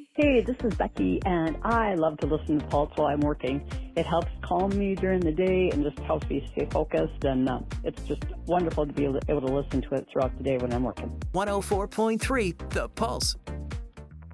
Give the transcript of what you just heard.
Hey, this is Becky, and I love to listen to Pulse while I'm working. It helps calm me during the day and just helps me stay focused, and it's just wonderful to be able to listen to it throughout the day when I'm working. 104.3 The Pulse.